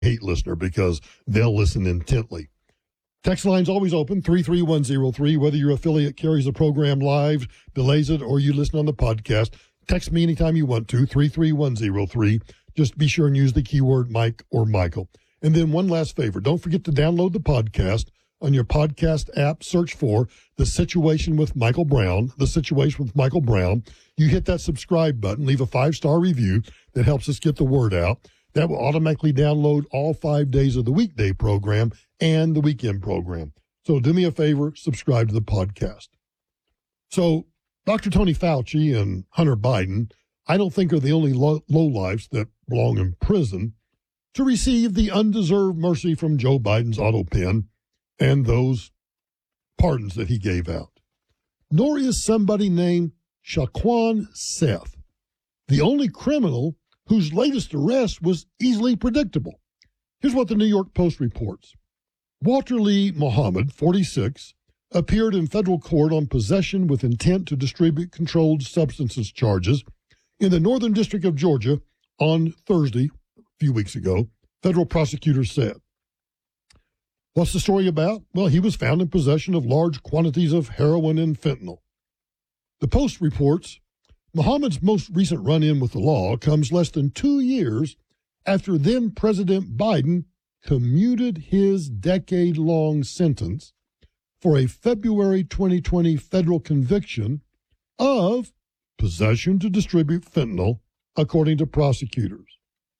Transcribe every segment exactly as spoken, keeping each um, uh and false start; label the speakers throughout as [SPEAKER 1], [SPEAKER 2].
[SPEAKER 1] hate listener because they'll listen intently. Text line's always open, three three one zero three, whether your affiliate carries the program live, delays it, or you listen on the podcast. Text me anytime you want to, three three one zero three. Just be sure and use the keyword Mike or Michael. And then one last favor, don't forget to download the podcast. On your podcast app, search for The Situation with Michael Brown, The Situation with Michael Brown. You hit that subscribe button, leave a five-star review that helps us get the word out. That will automatically download all five days of the weekday program and the weekend program. So do me a favor, subscribe to the podcast. So Doctor Tony Fauci and Hunter Biden, I don't think are the only low lowlifes that belong in prison to receive the undeserved mercy from Joe Biden's auto pen and those pardons that he gave out. Nor is somebody named Shaquan Seth the only criminal whose latest arrest was easily predictable. Here's what the New York Post reports. Walter Lee Muhammad, forty-six, appeared in federal court on possession with intent to distribute controlled substances charges in the Northern District of Georgia on Thursday, a few weeks ago, federal prosecutors said. What's the story about? Well, he was found in possession of large quantities of heroin and fentanyl. The Post reports Muhammad's most recent run-in with the law comes less than two years after then-President Biden commuted his decade-long sentence for a February twenty twenty federal conviction of possession to distribute fentanyl, according to prosecutors.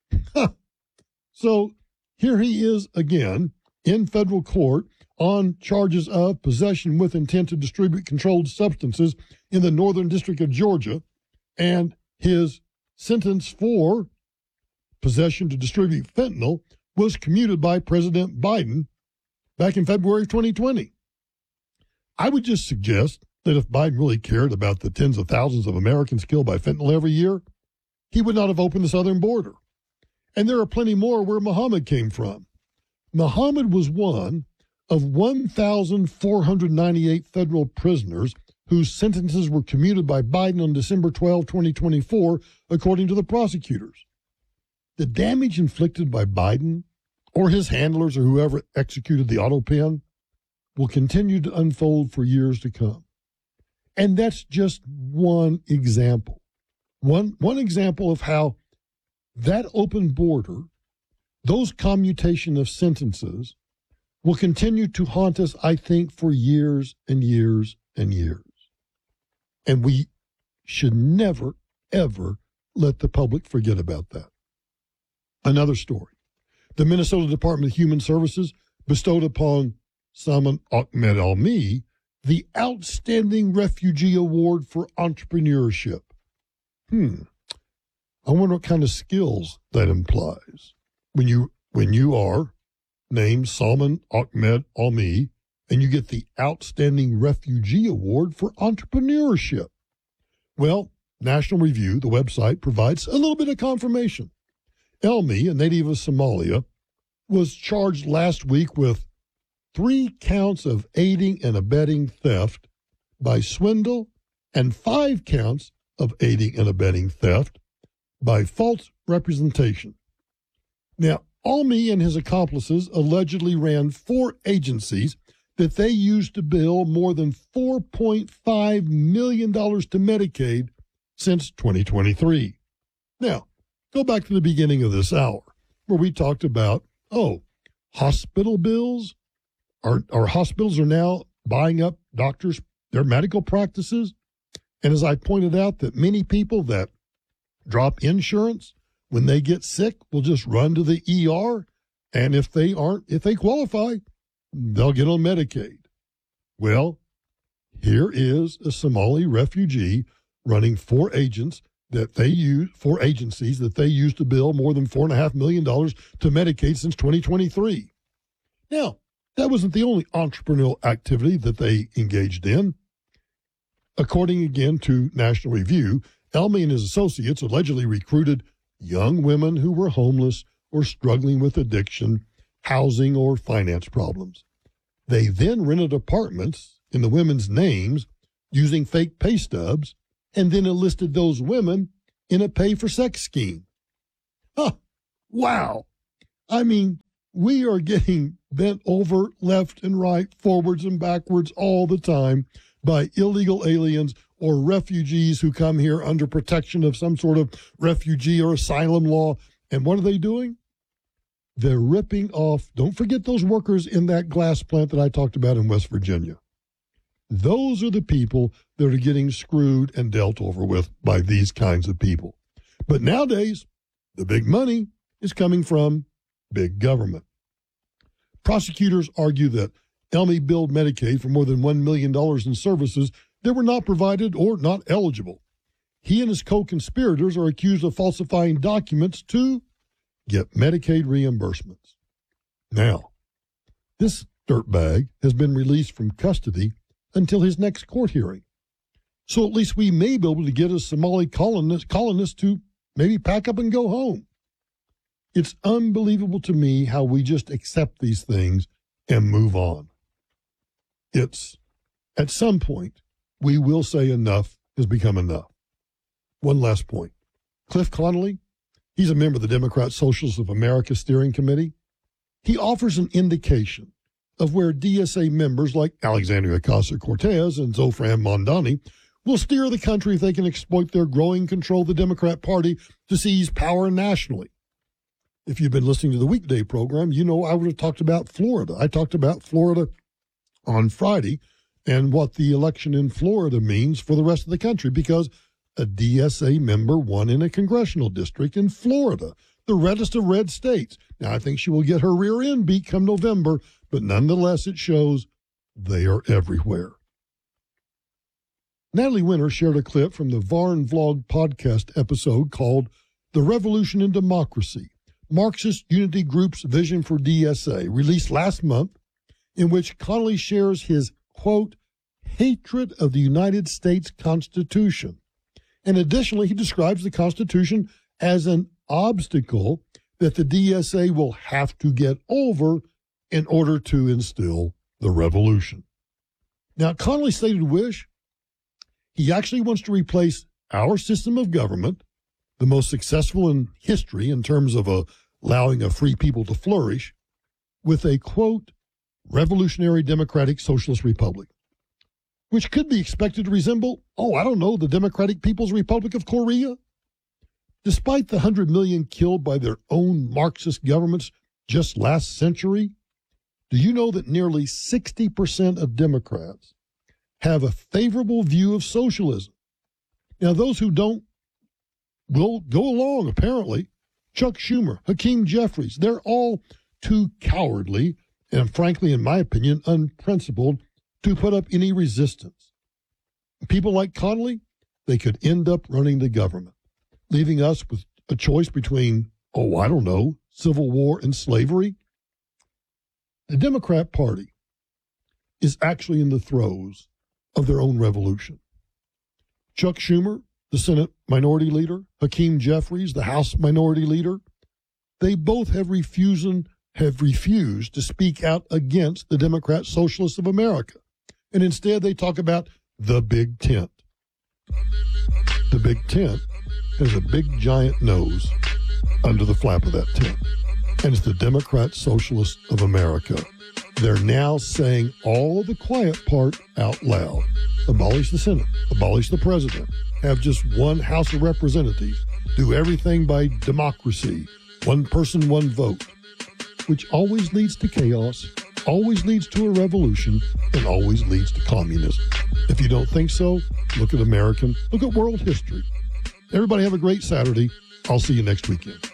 [SPEAKER 1] So here he is again in federal court on charges of possession with intent to distribute controlled substances in the Northern District of Georgia, and his sentence for possession to distribute fentanyl was commuted by President Biden back in February twenty twenty. I would just suggest that if Biden really cared about the tens of thousands of Americans killed by fentanyl every year, he would not have opened the southern border. And there are plenty more where Muhammad came from. Muhammad was one of one thousand four hundred ninety-eight federal prisoners whose sentences were commuted by Biden on December twelfth, twenty twenty-four, according to the prosecutors. The damage inflicted by Biden or his handlers or whoever executed the auto pen will continue to unfold for years to come. And that's just one example. One, one example of how that open border, those commutation of sentences, will continue to haunt us, I think, for years and years and years. And we should never, ever let the public forget about that. Another story. The Minnesota Department of Human Services bestowed upon Salman Ahmed Almi the Outstanding Refugee Award for Entrepreneurship. Hmm. I wonder what kind of skills that implies. When you when you are named Salman Ahmed Almi and you get the Outstanding Refugee Award for Entrepreneurship. Well, National Review, the website, provides a little bit of confirmation. Almi, a native of Somalia, was charged last week with three counts of aiding and abetting theft by swindle and five counts of aiding and abetting theft by false representation. Now, Almi and his accomplices allegedly ran four agencies that they used to bill more than four point five million dollars to Medicaid since twenty twenty-three. Now, go back to the beginning of this hour where we talked about, oh, hospital bills? Our, our hospitals are now buying up doctors, their medical practices. And as I pointed out, that many people that drop insurance when they get sick will just run to the E R. And if they aren't, if they qualify, they'll get on Medicaid. Well, here is a Somali refugee running four agents that they use, four agencies that they use to bill more than four and a half million dollars to Medicaid since twenty twenty-three. Now, that wasn't the only entrepreneurial activity that they engaged in. According again to National Review, Almi and his associates allegedly recruited young women who were homeless or struggling with addiction, housing, or finance problems. They then rented apartments in the women's names using fake pay stubs and then enlisted those women in a pay-for-sex scheme. Huh, wow. I mean, we are getting bent over left and right, forwards and backwards all the time by illegal aliens or refugees who come here under protection of some sort of refugee or asylum law. And what are they doing? They're ripping off, don't forget those workers in that glass plant that I talked about in West Virginia. Those are the people that are getting screwed and dealt over with by these kinds of people. But nowadays, the big money is coming from big government. Prosecutors argue that Elmy billed Medicaid for more than one million dollars in services that were not provided or not eligible. He and his co-conspirators are accused of falsifying documents to get Medicaid reimbursements. Now, this dirtbag has been released from custody until his next court hearing. So at least we may be able to get a Somali colonist, colonist to maybe pack up and go home. It's unbelievable to me how we just accept these things and move on. It's, at some point, we will say enough has become enough. One last point. Cliff Connolly, he's a member of the Democrat Socialists of America Steering Committee. He offers an indication of where D S A members like Alexandria Ocasio-Cortez and Zofran Mondani will steer the country if they can exploit their growing control of the Democrat Party to seize power nationally. If you've been listening to the weekday program, you know I would have talked about Florida. I talked about Florida on Friday and what the election in Florida means for the rest of the country, because a D S A member won in a congressional district in Florida, the reddest of red states. Now, I think she will get her rear end beat come November, but nonetheless, it shows they are everywhere. Natalie Winter shared a clip from the Varn Vlog podcast episode called The Revolution in Democracy, Marxist Unity Group's Vision for D S A, released last month, in which Connolly shares his, quote, hatred of the United States Constitution. And additionally, he describes the Constitution as an obstacle that the D S A will have to get over in order to instill the revolution. Now, Connolly stated wish, he actually wants to replace our system of government, the most successful in history in terms of uh, allowing a free people to flourish, with a, quote, revolutionary democratic socialist republic, which could be expected to resemble, oh, I don't know, the Democratic People's Republic of Korea. Despite the one hundred million killed by their own Marxist governments just last century, do you know that nearly sixty percent of Democrats have a favorable view of socialism? Now, those who don't will go along, apparently. Chuck Schumer, Hakeem Jeffries, they're all too cowardly and, frankly, in my opinion, unprincipled to put up any resistance. People like Connolly, they could end up running the government, leaving us with a choice between, oh, I don't know, civil war and slavery. The Democrat Party is actually in the throes of their own revolution. Chuck Schumer, the Senate Minority Leader, Hakeem Jeffries, the House Minority Leader, they both have refused, have refused to speak out against the Democrat Socialists of America. And instead they talk about the big tent. The big tent has a big giant nose under the flap of that tent. And it's the Democrat Socialists of America. They're now saying all the quiet part out loud. Abolish the Senate, abolish the president, have just one House of Representatives, do everything by democracy, one person, one vote, which always leads to chaos, always leads to a revolution, and always leads to communism. If you don't think so, look at American, look at world history. Everybody have a great Saturday. I'll see you next weekend.